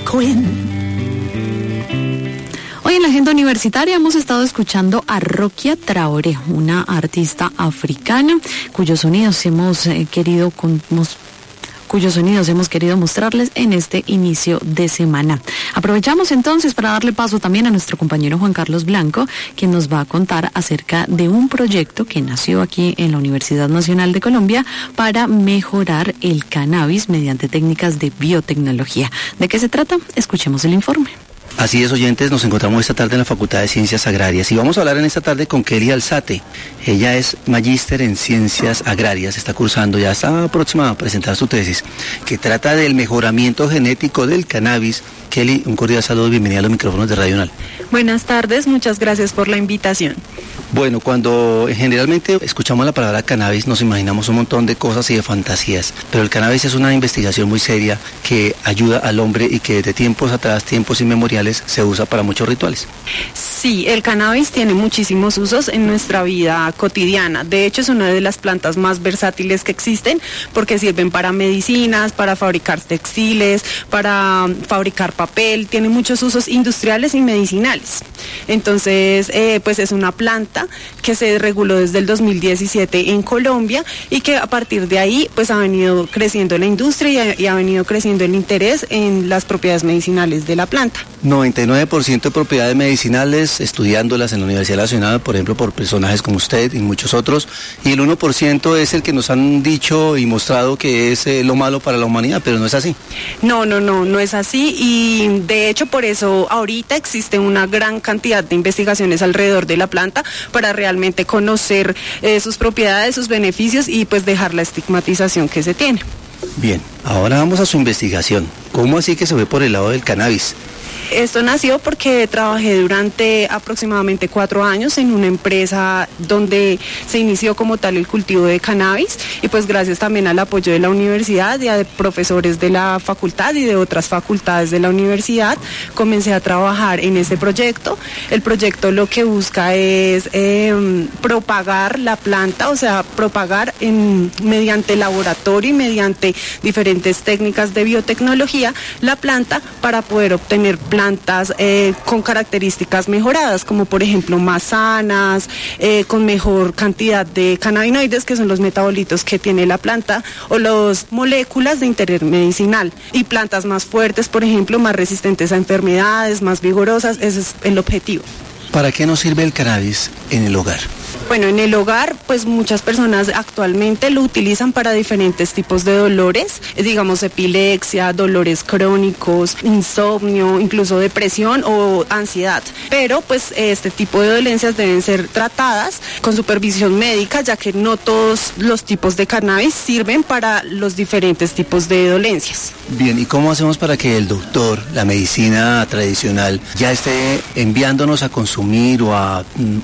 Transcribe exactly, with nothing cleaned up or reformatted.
Quinn. Hoy en la agenda universitaria hemos estado escuchando a Rokia Traoré, una artista africana cuyos sonidos hemos eh, querido con, mos, cuyos sonidos hemos querido mostrarles en este inicio de semana. Aprovechamos entonces para darle paso también a nuestro compañero Juan Carlos Blanco, quien nos va a contar acerca de un proyecto que nació aquí en la Universidad Nacional de Colombia para mejorar el cannabis mediante técnicas de biotecnología. ¿De qué se trata? Escuchemos el informe. Así es, oyentes, nos encontramos esta tarde en la Facultad de Ciencias Agrarias y vamos a hablar en esta tarde con Kelly Alzate. Ella es magíster en Ciencias Agrarias, está cursando, ya está próxima a presentar su tesis, que trata del mejoramiento genético del cannabis. Kelly, un cordial saludo y bienvenida a los micrófonos de Radio Unal. Buenas tardes, muchas gracias por la invitación. Bueno, cuando generalmente escuchamos la palabra cannabis nos imaginamos un montón de cosas y de fantasías, pero el cannabis es una investigación muy seria que ayuda al hombre y que desde tiempos atrás, tiempos inmemoriales, se usa para muchos rituales. Sí, el cannabis tiene muchísimos usos en nuestra vida cotidiana. De hecho, es una de las plantas más versátiles que existen porque sirven para medicinas, para fabricar textiles, para fabricar papel. Tiene muchos usos industriales y medicinales. Entonces, eh, pues es una planta que se reguló desde el dos mil diecisiete en Colombia y que a partir de ahí pues ha venido creciendo la industria y ha, y ha venido creciendo el interés en las propiedades medicinales de la planta. noventa y nueve por ciento de propiedades medicinales, estudiándolas en la Universidad Nacional, por ejemplo, por personajes como usted y muchos otros, y el uno por ciento es el que nos han dicho y mostrado que es eh, lo malo para la humanidad, pero no es así. No, no, no, no es así, y de hecho por eso ahorita existe una gran cantidad de investigaciones alrededor de la planta para realmente conocer eh, sus propiedades, sus beneficios y pues dejar la estigmatización que se tiene. Bien, ahora vamos a su investigación. ¿Cómo así que se fue por el lado del cannabis? Esto nació porque trabajé durante aproximadamente cuatro años en una empresa donde se inició como tal el cultivo de cannabis y pues gracias también al apoyo de la universidad y a profesores de la facultad y de otras facultades de la universidad comencé a trabajar en este proyecto. El proyecto lo que busca es eh, propagar la planta, o sea, propagar en, mediante laboratorio y mediante diferentes técnicas de biotecnología la planta para poder obtener plantas plantas eh, con características mejoradas, como por ejemplo más sanas, eh, con mejor cantidad de cannabinoides, que son los metabolitos que tiene la planta, o las moléculas de interés medicinal, y plantas más fuertes, por ejemplo, más resistentes a enfermedades, más vigorosas. Ese es el objetivo. ¿Para qué nos sirve el cannabis en el hogar? Bueno, en el hogar, pues muchas personas actualmente lo utilizan para diferentes tipos de dolores, digamos epilepsia, dolores crónicos, insomnio, incluso depresión o ansiedad. Pero pues este tipo de dolencias deben ser tratadas con supervisión médica, ya que no todos los tipos de cannabis sirven para los diferentes tipos de dolencias. Bien, ¿y cómo hacemos para que el doctor, la medicina tradicional, ya esté enviándonos a consumir o a mm,